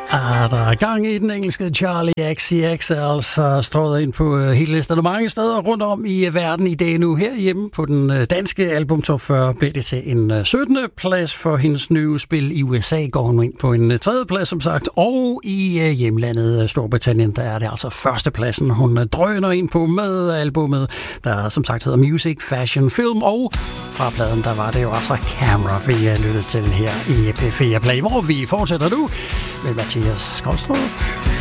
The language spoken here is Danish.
Der er gang i den engelske Charlie XCX, altså strøget ind på hele listen mange steder rundt om i verden i dag nu. Herhjemme på den danske album Top 40 blev det til en 17. plads for hendes nye spil. I USA går hun ind på en 3. plads, som sagt, og i hjemlandet Storbritannien, der er det altså førstepladsen, hun drøner ind på med albumet, der som sagt hedder Music, Fashion, Film, og fra pladen, der var det jo altså Camera, vi lyttede til her i P4 Play, hvor vi fortsætter nu med Mathias Skovstrup.